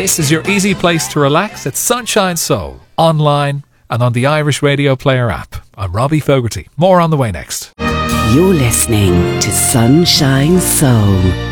This is your easy place to relax at Sunshine Soul, online and on the Irish Radio Player app. I'm Robbie Fogarty. More on the way next. You're listening to Sunshine Soul.